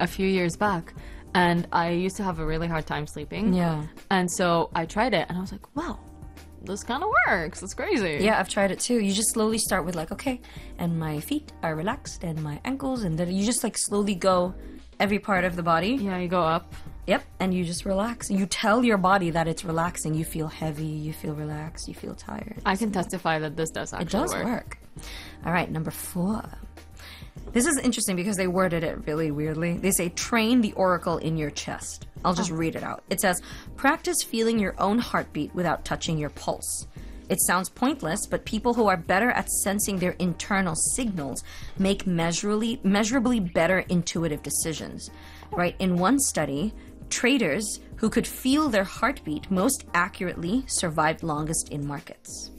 a few years back, and I used to have a really hard time sleeping. Yeah. And so I tried it, and I was like, wow, this kind of works. It's crazy. Yeah, I've tried it too. You just slowly start with like, okay, and my feet are relaxed, and my ankles, and then you just like slowly go every part of the body. Yeah, you go up. Yep, and you just relax. You tell your body that it's relaxing. You feel heavy, you feel relaxed, you feel tired. I can testify that this does actually It does work. All right, number 4. This is interesting because they worded it really weirdly. They say, train the oracle in your chest. I'll just read it out. It says, practice feeling your own heartbeat without touching your pulse. It sounds pointless, but people who are better at sensing their internal signals make measurably better intuitive decisions. Right? In one study, traders who could feel their heartbeat most accurately survived longest in markets.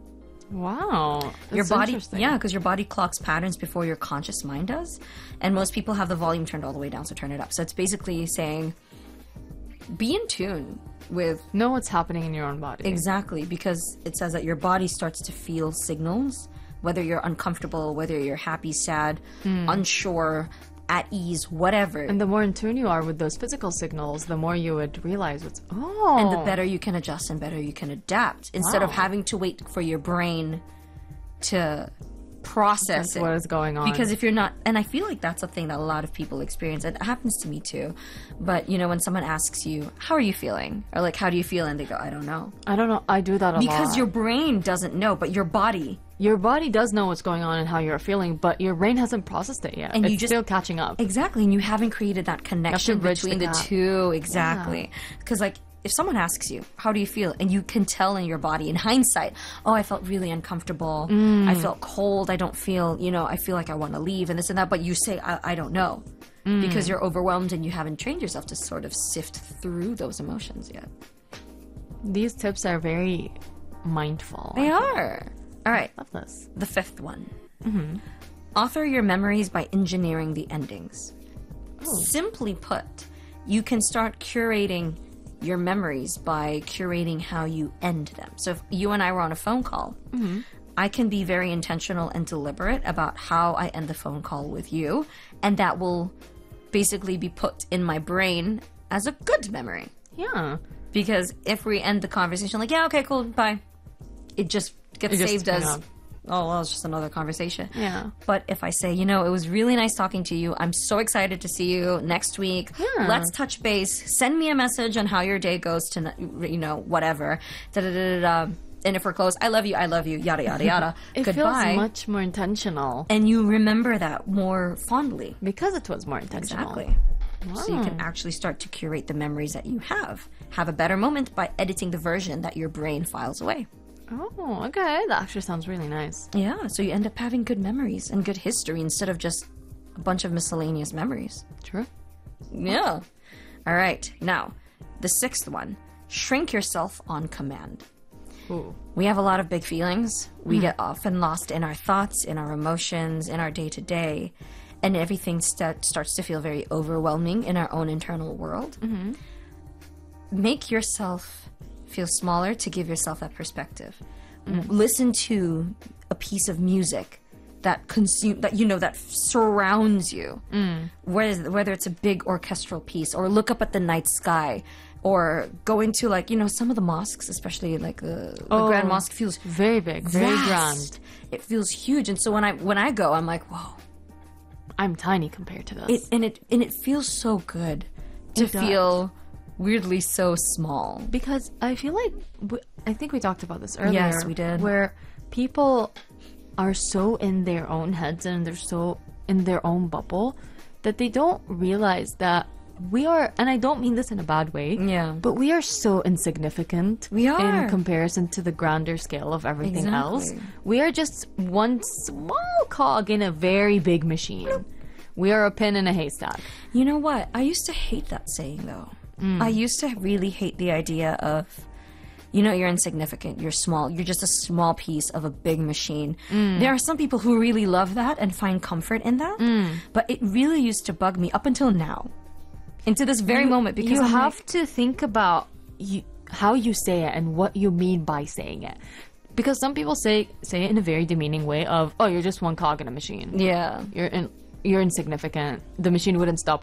Wow. Your That's body, interesting. yeah, because your body clocks patterns before your conscious mind does. And most people have the volume turned all the way down, so turn it up. So it's basically saying, be in tune with Know what's happening in your own body. exactly, because it says that your body starts to feel signals, whether you're uncomfortable, whether you're happy, sad, unsure, at ease, whatever. And the more in tune you are with those physical signals, the more you would realize what's And the better you can adjust and better you can adapt instead of Wow. having to wait for your brain to process That's it. what is going on. Because if you're not, and I feel like that's a thing that a lot of people experience. It happens to me too. But you know, when someone asks you, "How are you feeling?" or like, "How do you feel?" and they go, "I don't know," I don't know. I do that a lot. because your brain doesn't know, but your body. Your body does know what's going on and how you're feeling, but your brain hasn't processed it yet. And it's you just- still catching up. Exactly, and you haven't created that connection bridge between the the gap. two. Exactly, because like if someone asks you, "How do you feel?" and you can tell in your body, in hindsight, "Oh, I felt really uncomfortable. I felt cold. I don't feel, I feel like I want to leave and this and that." But you say, "I don't know," because you're overwhelmed and you haven't trained yourself to sort of sift through those emotions yet. These tips are very mindful. They are. All right, I love this. the 5th one. Author your memories by engineering the endings. Simply put, you can start curating your memories by curating how you end them. So if you and I were on a phone call, I can be very intentional and deliberate about how I end the phone call with you, and that will basically be put in my brain as a good memory. Yeah. Because if we end the conversation like, yeah, okay, cool, bye, it just gets It just saved hung as, up. oh, well, it's just another conversation. Yeah. But if I say, it was really nice talking to you. I'm so excited to see you next week. Yeah. Let's touch base. Send me a message on how your day goes tonight, whatever. Da-da-da-da-da. And if we're close, I love you, yada, yada, yada. It Goodbye. feels much more intentional And you remember that more fondly. because it was more intentional. Exactly. So you can actually start to curate the memories that you have. Have a better moment by editing the version that your brain files away. Oh, okay. That actually sounds really nice. Yeah, so you end up having good memories and good history instead of just a bunch of miscellaneous memories. True. Yeah. All right. Now, the 6th one, shrink yourself on command. Ooh. We have a lot of big feelings. We get often lost in our thoughts, in our emotions, in our day-to-day, and everything starts to feel very overwhelming in our own internal world. Make yourself feel smaller to give yourself that perspective. Listen to a piece of music that that surrounds you. Whether it's a big orchestral piece, or look up at the night sky, or go into some of the mosques, especially like the Grand Mosque feels Very big, very vast. grand. It feels huge, and so when I go, I'm like, whoa. I'm tiny compared to this. It feels so good to It does. feel weirdly so small. Because I feel like, I think we talked about this earlier. Yes, we did. Where people are so in their own heads and they're so in their own bubble that they don't realize that we are, and I don't mean this in a bad way, Yeah. but we are so insignificant We are. in comparison to the grander scale of everything else. Exactly. We are just one small cog in a very big machine. We are a pin in a haystack. You know what? I used to hate that saying, though. I used to really hate the idea of, you're insignificant, you're small, you're just a small piece of a big machine. There are some people who really love that and find comfort in that, but it really used to bug me up until now. Into this very moment, because you I'm have to think about how you say it and what you mean by saying it. Because some people say it in a very demeaning way of, oh, you're just one cog in a machine. yeah. You're insignificant. The machine wouldn't stop